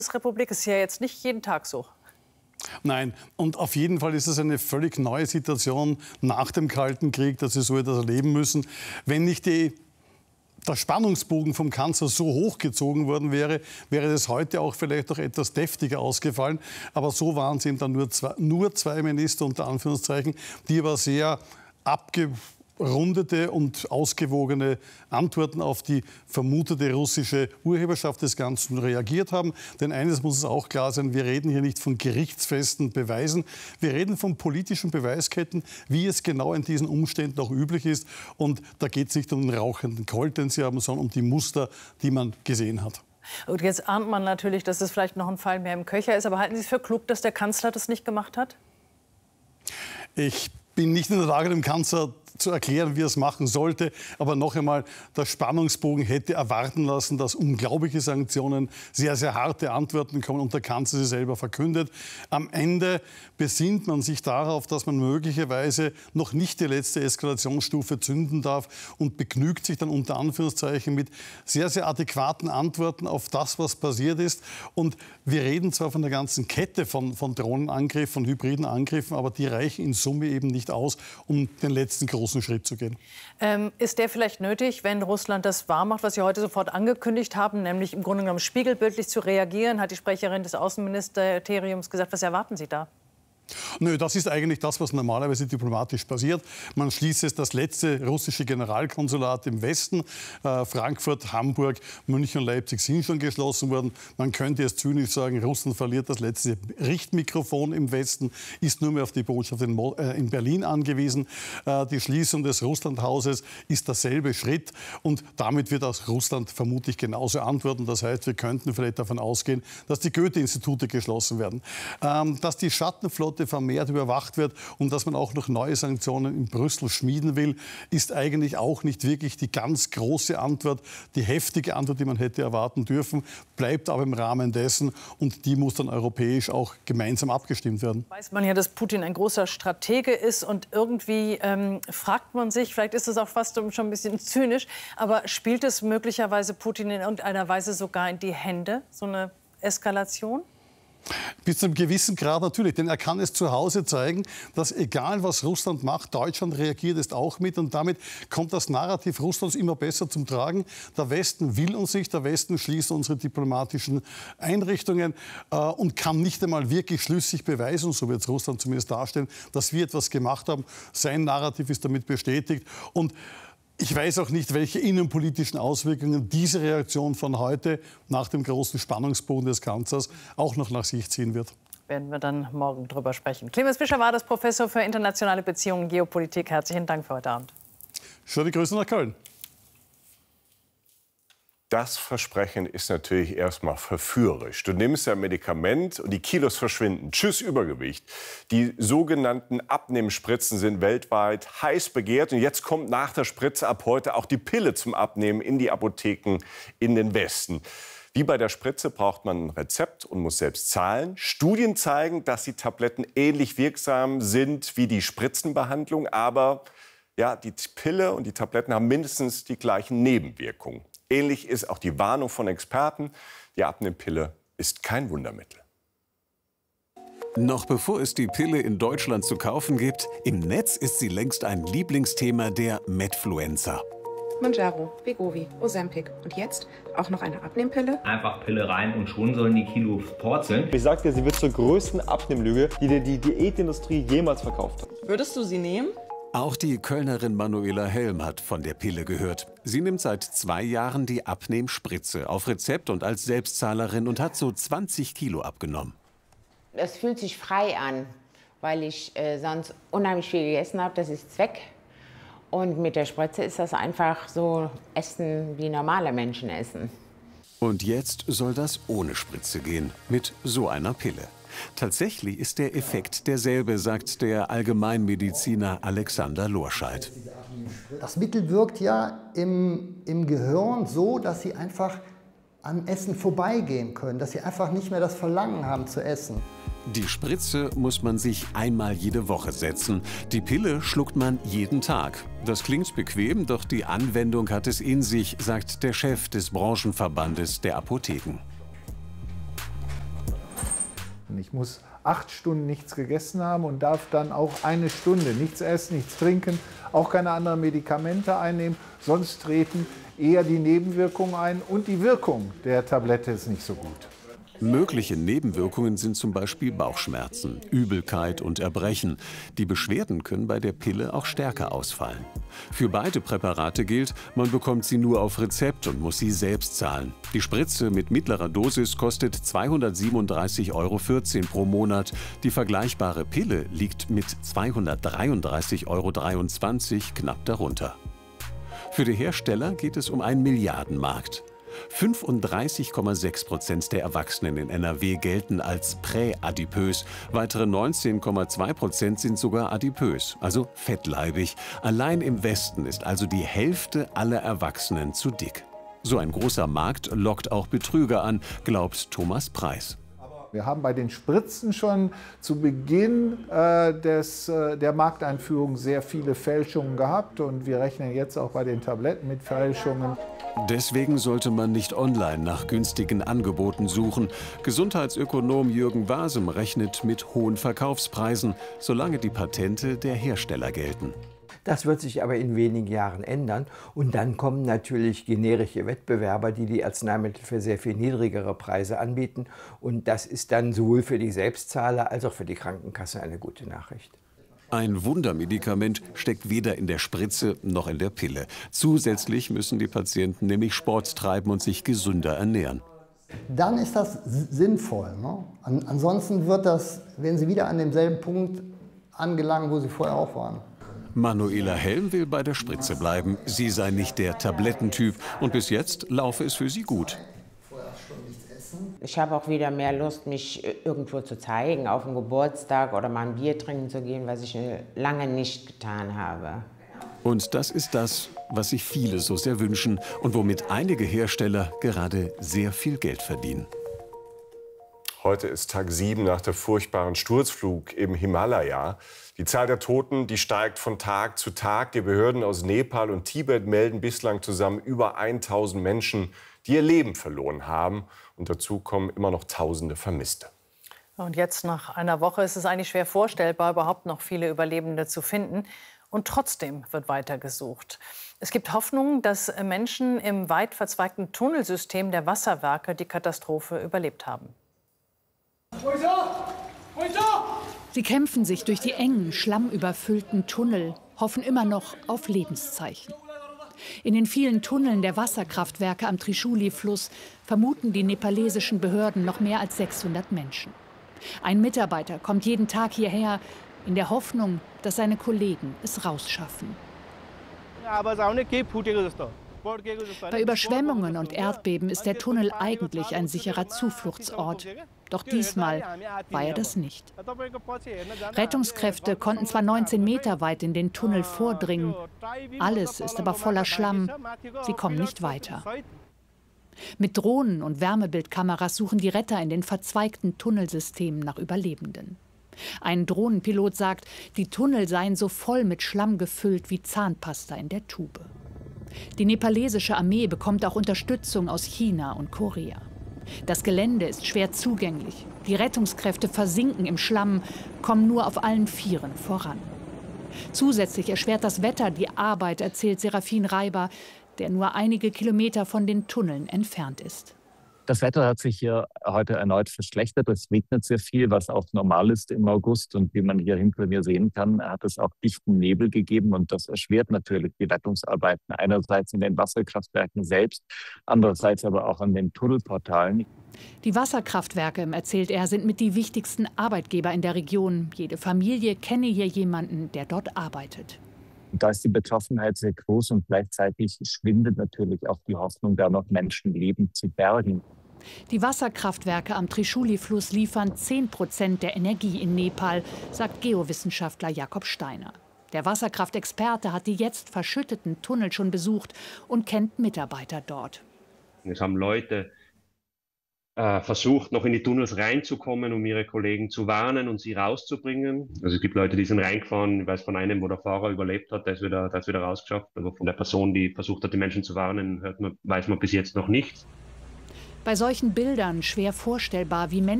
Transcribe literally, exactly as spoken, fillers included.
Bundesrepublik ist ja jetzt nicht jeden Tag so. Nein, und auf jeden Fall ist es eine völlig neue Situation nach dem Kalten Krieg, dass Sie so etwas erleben müssen. Wenn nicht die, der Spannungsbogen vom Kanzler so hochgezogen worden wäre, wäre das heute auch vielleicht noch etwas deftiger ausgefallen. Aber so waren es eben dann nur zwei, nur zwei Minister, unter Anführungszeichen, die aber sehr abgerundete und ausgewogene Antworten auf die vermutete russische Urheberschaft des Ganzen reagiert haben. Denn eines muss es auch klar sein, wir reden hier nicht von gerichtsfesten Beweisen, wir reden von politischen Beweisketten, wie es genau in diesen Umständen auch üblich ist. Und da geht es nicht um den rauchenden Colt, den Sie haben, sondern um die Muster, die man gesehen hat. Und jetzt ahnt man natürlich, dass es vielleicht noch ein Fall mehr im Köcher ist. Aber halten Sie es für klug, dass der Kanzler das nicht gemacht hat? Ich bin nicht in der Lage, dem Kanzler zu erklären, wie er es machen sollte. Aber noch einmal, der Spannungsbogen hätte erwarten lassen, dass unglaubliche Sanktionen, sehr, sehr harte Antworten kommen und der Kanzler sie selber verkündet. Am Ende besinnt man sich darauf, dass man möglicherweise noch nicht die letzte Eskalationsstufe zünden darf und begnügt sich dann unter Anführungszeichen mit sehr, sehr adäquaten Antworten auf das, was passiert ist. Und wir reden zwar von der ganzen Kette von, von Drohnenangriffen, von hybriden Angriffen, aber die reichen in Summe eben nicht aus, um den letzten großen Schritt zu gehen. Ähm, ist der vielleicht nötig, wenn Russland das wahrmacht, was Sie heute sofort angekündigt haben, nämlich im Grunde genommen spiegelbildlich zu reagieren, hat die Sprecherin des Außenministeriums gesagt. Was erwarten Sie da? Nö, das ist eigentlich das, was normalerweise diplomatisch passiert. Man schließt es das letzte russische Generalkonsulat im Westen. Äh, Frankfurt, Hamburg, München und Leipzig sind schon geschlossen worden. Man könnte es zynisch sagen, Russland verliert das letzte Richtmikrofon im Westen, ist nur mehr auf die Botschaft in, Mo äh, in Berlin angewiesen. Äh, die Schließung des Russlandhauses ist derselbe Schritt und damit wird auch Russland vermutlich genauso antworten. Das heißt, wir könnten vielleicht davon ausgehen, dass die Goethe-Institute geschlossen werden, ähm, dass die Schattenflotte vermehrt überwacht wird und dass man auch noch neue Sanktionen in Brüssel schmieden will, ist eigentlich auch nicht wirklich die ganz große Antwort, die heftige Antwort, die man hätte erwarten dürfen, bleibt aber im Rahmen dessen und die muss dann europäisch auch gemeinsam abgestimmt werden. Weiß man ja, dass Putin ein großer Stratege ist und irgendwie ähm, fragt man sich, vielleicht ist es auch fast schon ein bisschen zynisch, aber spielt es möglicherweise Putin in irgendeiner Weise sogar in die Hände, so eine Eskalation? Bis zu einem gewissen Grad natürlich, denn er kann es zu Hause zeigen, dass egal was Russland macht, Deutschland reagiert es auch mit und damit kommt das Narrativ Russlands immer besser zum Tragen. Der Westen will uns nicht, der Westen schließt unsere diplomatischen Einrichtungen äh, und kann nicht einmal wirklich schlüssig beweisen, so wird es Russland zumindest darstellen, dass wir etwas gemacht haben. Sein Narrativ ist damit bestätigt und ich weiß auch nicht, welche innenpolitischen Auswirkungen diese Reaktion von heute nach dem großen Spannungsbogen des Kanzlers auch noch nach sich ziehen wird. Werden wir dann morgen drüber sprechen. Clemens Fischer war das Professor für internationale Beziehungen und Geopolitik. Herzlichen Dank für heute Abend. Schöne Grüße nach Köln. Das Versprechen ist natürlich erstmal verführerisch. Du nimmst ein Medikament und die Kilos verschwinden. Tschüss Übergewicht. Die sogenannten Abnehmspritzen sind weltweit heiß begehrt. Und jetzt kommt nach der Spritze ab heute auch die Pille zum Abnehmen in die Apotheken in den Westen. Wie bei der Spritze braucht man ein Rezept und muss selbst zahlen. Studien zeigen, dass die Tabletten ähnlich wirksam sind wie die Spritzenbehandlung. Aber ja, die Pille und die Tabletten haben mindestens die gleichen Nebenwirkungen. Ähnlich ist auch die Warnung von Experten. Die Abnehmpille ist kein Wundermittel. Noch bevor es die Pille in Deutschland zu kaufen gibt, im Netz ist sie längst ein Lieblingsthema der Medfluencer. Mounjaro, Wegovy, Ozempic und jetzt auch noch eine Abnehmpille? Einfach Pille rein und schon sollen die Kilos purzeln. Ich sag dir, sie wird zur größten Abnehmlüge, die dir die Diätindustrie jemals verkauft hat. Würdest du sie nehmen? Auch die Kölnerin Manuela Helm hat von der Pille gehört. Sie nimmt seit zwei Jahren die Abnehmspritze auf Rezept und als Selbstzahlerin und hat so zwanzig Kilo abgenommen. Es fühlt sich frei an, weil ich äh, sonst unheimlich viel gegessen habe. Das ist weg. Und mit der Spritze ist das einfach so Essen, wie normale Menschen essen. Und jetzt soll das ohne Spritze gehen, mit so einer Pille. Tatsächlich ist der Effekt derselbe, sagt der Allgemeinmediziner Alexander Lorscheid. Das Mittel wirkt ja im, im Gehirn so, dass Sie einfach am Essen vorbeigehen können, dass Sie einfach nicht mehr das Verlangen haben zu essen. Die Spritze muss man sich einmal jede Woche setzen. Die Pille schluckt man jeden Tag. Das klingt bequem, doch die Anwendung hat es in sich, sagt der Chef des Branchenverbandes der Apotheken. Ich muss acht Stunden nichts gegessen haben und darf dann auch eine Stunde nichts essen, nichts trinken, auch keine anderen Medikamente einnehmen. Sonst treten eher die Nebenwirkungen ein und die Wirkung der Tablette ist nicht so gut. Mögliche Nebenwirkungen sind zum Beispiel Bauchschmerzen, Übelkeit und Erbrechen. Die Beschwerden können bei der Pille auch stärker ausfallen. Für beide Präparate gilt, man bekommt sie nur auf Rezept und muss sie selbst zahlen. Die Spritze mit mittlerer Dosis kostet zweihundertsiebenunddreißig Euro vierzehn pro Monat. Die vergleichbare Pille liegt mit zweihundertdreiunddreißig Euro dreiundzwanzig knapp darunter. Für die Hersteller geht es um einen Milliardenmarkt. fünfunddreißig Komma sechs Prozent der Erwachsenen in N R W gelten als präadipös. Weitere neunzehn Komma zwei Prozent sind sogar adipös, also fettleibig. Allein im Westen ist also die Hälfte aller Erwachsenen zu dick. So ein großer Markt lockt auch Betrüger an, glaubt Thomas Preis. Wir haben bei den Spritzen schon zu Beginn äh, des, äh, der Markteinführung sehr viele Fälschungen gehabt und wir rechnen jetzt auch bei den Tabletten mit Fälschungen. Deswegen sollte man nicht online nach günstigen Angeboten suchen. Gesundheitsökonom Jürgen Wasem rechnet mit hohen Verkaufspreisen, solange die Patente der Hersteller gelten. Das wird sich aber in wenigen Jahren ändern. Und dann kommen natürlich generische Wettbewerber, die die Arzneimittel für sehr viel niedrigere Preise anbieten. Und das ist dann sowohl für die Selbstzahler als auch für die Krankenkasse eine gute Nachricht. Ein Wundermedikament steckt weder in der Spritze noch in der Pille. Zusätzlich müssen die Patienten nämlich Sport treiben und sich gesünder ernähren. Dann ist das sinnvoll. Ne? An, ansonsten wird das, werden Sie wieder an demselben Punkt angelangen, wo Sie vorher auch waren. Manuela Helm will bei der Spritze bleiben. Sie sei nicht der Tablettentyp und bis jetzt laufe es für sie gut. Ich habe auch wieder mehr Lust, mich irgendwo zu zeigen, auf dem Geburtstag oder mal ein Bier trinken zu gehen, was ich lange nicht getan habe. Und das ist das, was sich viele so sehr wünschen und womit einige Hersteller gerade sehr viel Geld verdienen. Heute ist Tag sieben nach der furchtbaren Sturzflug im Himalaya. Die Zahl der Toten, die steigt von Tag zu Tag. Die Behörden aus Nepal und Tibet melden bislang zusammen über tausend Menschen, die ihr Leben verloren haben. Und dazu kommen immer noch Tausende Vermisste. Und jetzt nach einer Woche ist es eigentlich schwer vorstellbar, überhaupt noch viele Überlebende zu finden. Und trotzdem wird weiter gesucht. Es gibt Hoffnung, dass Menschen im weit verzweigten Tunnelsystem der Wasserwerke die Katastrophe überlebt haben. Sie kämpfen sich durch die engen, schlammüberfüllten Tunnel, hoffen immer noch auf Lebenszeichen. In den vielen Tunneln der Wasserkraftwerke am Trishuli-Fluss vermuten die nepalesischen Behörden noch mehr als sechshundert Menschen. Ein Mitarbeiter kommt jeden Tag hierher, in der Hoffnung, dass seine Kollegen es rausschaffen. Bei Überschwemmungen und Erdbeben ist der Tunnel eigentlich ein sicherer Zufluchtsort. Doch diesmal war er das nicht. Rettungskräfte konnten zwar neunzehn Meter weit in den Tunnel vordringen, alles ist aber voller Schlamm, sie kommen nicht weiter. Mit Drohnen und Wärmebildkameras suchen die Retter in den verzweigten Tunnelsystemen nach Überlebenden. Ein Drohnenpilot sagt, die Tunnel seien so voll mit Schlamm gefüllt wie Zahnpasta in der Tube. Die nepalesische Armee bekommt auch Unterstützung aus China und Korea. Das Gelände ist schwer zugänglich. Die Rettungskräfte versinken im Schlamm, kommen nur auf allen Vieren voran. Zusätzlich erschwert das Wetter die Arbeit, erzählt Serafin Reiber, der nur einige Kilometer von den Tunneln entfernt ist. Das Wetter hat sich hier heute erneut verschlechtert. Es regnet sehr viel, was auch normal ist im August. Und wie man hier hinter mir sehen kann, hat es auch dichten Nebel gegeben. Und das erschwert natürlich die Rettungsarbeiten. Einerseits in den Wasserkraftwerken selbst, andererseits aber auch an den Tunnelportalen. Die Wasserkraftwerke, erzählt er, sind mit die wichtigsten Arbeitgeber in der Region. Jede Familie kenne hier jemanden, der dort arbeitet. Da ist die Betroffenheit sehr groß und gleichzeitig schwindet natürlich auch die Hoffnung, da noch Menschenleben zu bergen. Die Wasserkraftwerke am Trishuli-Fluss liefern zehn Prozent der Energie in Nepal, sagt Geowissenschaftler Jakob Steiner. Der Wasserkraftexperte hat die jetzt verschütteten Tunnel schon besucht und kennt Mitarbeiter dort. Es haben Leute äh, versucht, noch in die Tunnels reinzukommen, um ihre Kollegen zu warnen und sie rauszubringen. Also es gibt Leute, die sind reingefahren, ich weiß von einem, wo der Fahrer überlebt hat, der ist wieder, der ist wieder rausgeschafft. Aber von der Person, die versucht hat, die Menschen zu warnen, hört man, weiß man bis jetzt noch nichts. Bei solchen Bildern schwer vorstellbar, wie Menschen